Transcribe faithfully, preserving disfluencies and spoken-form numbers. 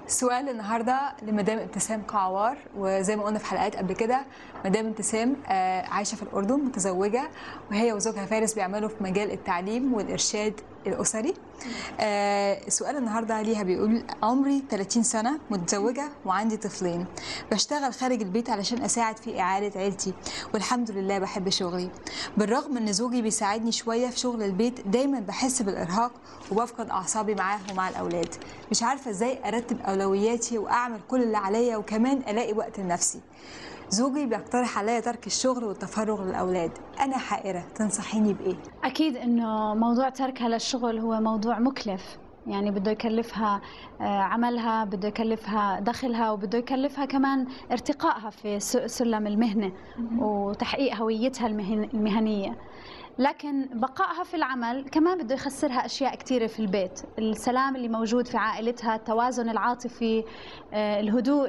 سؤال النهارده لمدام ابتسام قعوار، وزي ما قلنا في حلقات قبل كده مدام ابتسام آه، عايشه في الاردن، متزوجه، وهي وزوجها فارس بيعملوا في مجال التعليم والارشاد الاسري. آه، سؤال النهارده ليها بيقول: عمري ثلاثين سنه، متزوجه وعندي طفلين، بشتغل خارج البيت علشان اساعد في اعاله عيلتي، والحمد لله بحب شغلي. بالرغم ان زوجي بيساعدني شويه في شغل البيت، دايما بحس بالارهاق وبفقد اعصابي معاه ومع الاولاد. مش عارفه ازاي ارتب اولوياتي واعمل كل اللي عليا وكمان الاقي وقت لنفسي. زوجي بيقترح عليا ترك الشغل والتفرغ للاولاد، انا حائره، تنصحيني بايه؟ أكيد إنه موضوع تركها للشغل هو موضوع مكلف، يعني بده يكلفها آه، عملها، بده يكلفها دخلها، وبده يكلفها كمان ارتقائها في س- سلم المهنة وتحقيق هويتها المهن- المهنية. لكن بقائها في العمل كمان بده يخسرها أشياء كثيرة في البيت، السلام اللي موجود في عائلتها، التوازن العاطفي، آه، الهدوء